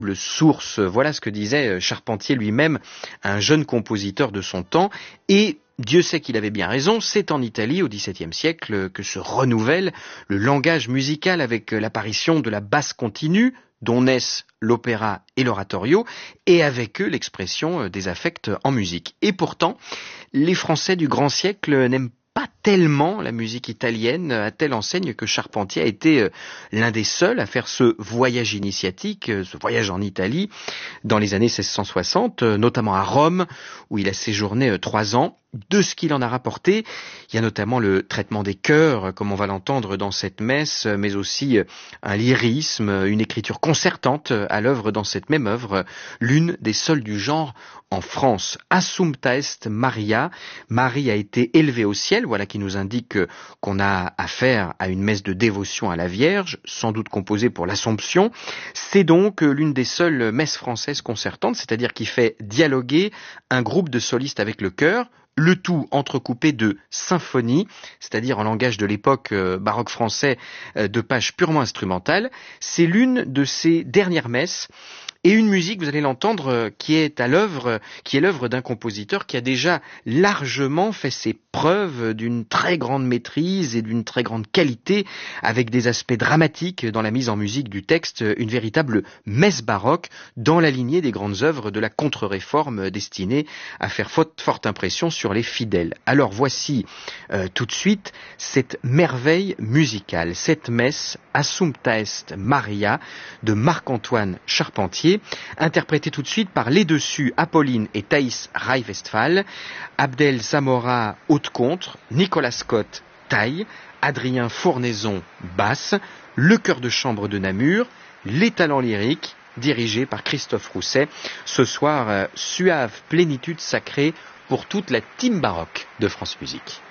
source. Voilà ce que disait Charpentier lui-même, un jeune compositeur de son temps. Et Dieu sait qu'il avait bien raison, c'est en Italie au XVIIe siècle que se renouvelle le langage musical avec l'apparition de la basse continue, dont naissent l'opéra et l'oratorio, et avec eux l'expression des affects en musique. Et pourtant, les Français du grand siècle n'aiment pas tellement la musique italienne, à telle enseigne que Charpentier a été l'un des seuls à faire ce voyage initiatique, ce voyage en Italie, dans les années 1660, notamment à Rome, où il a séjourné 3 ans. De ce qu'il en a rapporté, il y a notamment le traitement des chœurs, comme on va l'entendre dans cette messe, mais aussi un lyrisme, une écriture concertante à l'œuvre dans cette même œuvre, l'une des seules du genre en France. Assumpta est Maria, Marie a été élevée au ciel, voilà qui nous indique qu'on a affaire à une messe de dévotion à la Vierge, sans doute composée pour l'Assomption. C'est donc l'une des seules messes françaises concertantes, c'est-à-dire qui fait dialoguer un groupe de solistes avec le chœur, le tout entrecoupé de symphonies, c'est-à-dire en langage de l'époque baroque français, de pages purement instrumentales. C'est l'une de ces dernières messes. Et une musique, vous allez l'entendre, qui est l'œuvre d'un compositeur qui a déjà largement fait ses preuves d'une très grande maîtrise et d'une très grande qualité, avec des aspects dramatiques dans la mise en musique du texte, une véritable messe baroque dans la lignée des grandes œuvres de la contre-réforme destinée à faire forte impression sur les fidèles. Alors voici tout de suite cette merveille musicale, cette messe Assumpta est Maria de Marc-Antoine Charpentier, interprété tout de suite par les dessus Apolline et Thaïs Rai-Westphal, Abdel Zamora haute-contre, Nicolas Scott taille, Adrien Fournaison basse, le chœur de chambre de Namur, les talents lyriques dirigés par Christophe Rousset. Ce soir, suave plénitude sacrée pour toute la team baroque de France Musique.